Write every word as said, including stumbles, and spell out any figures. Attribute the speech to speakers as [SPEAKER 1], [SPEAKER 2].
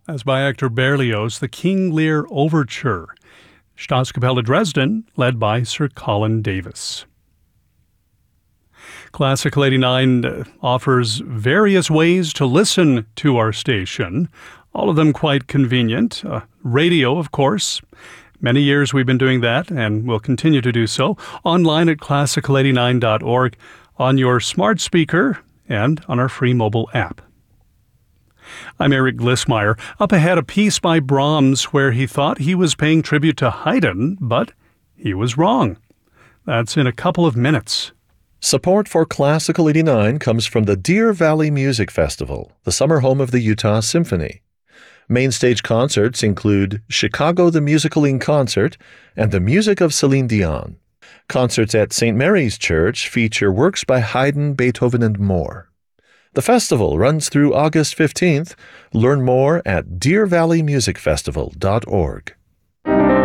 [SPEAKER 1] as by Hector Berlioz, the King Lear Overture. Staatskapelle Dresden, led by Sir Colin Davis. Classical eighty-nine offers various ways to listen to our station, all of them quite convenient. Uh, radio, of course. Many years we've been doing that, and will continue to do so, online at classical eighty-nine dot org, on your smart speaker, and on our free mobile app. I'm Eric Glissmeyer. Up ahead, a piece by Brahms where he thought he was paying tribute to Haydn, but he was wrong. That's in a couple of minutes.
[SPEAKER 2] Support for Classical eighty-nine comes from the Deer Valley Music Festival, the summer home of the Utah Symphony. Main stage concerts include Chicago the Musical in Concert and the music of Celine Dion. Concerts at Saint Mary's Church feature works by Haydn, Beethoven, and more. The festival runs through August fifteenth. Learn more at deer valley music festival dot org.